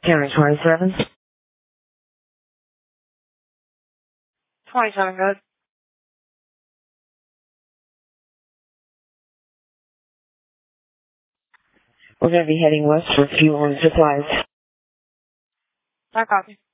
County 27. 27, good. We're going to be heading west for fuel and supplies. I copy.